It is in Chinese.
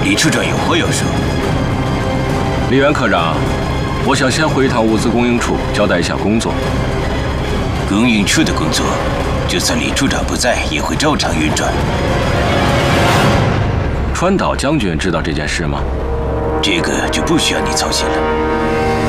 李处长有话要说。 李元科长，我想先回一趟物资供应处，交代一下工作。 供应处的工作，就算李处长不在，也会照常运转。 川岛将军知道这件事吗？ 这个就不需要你操心了。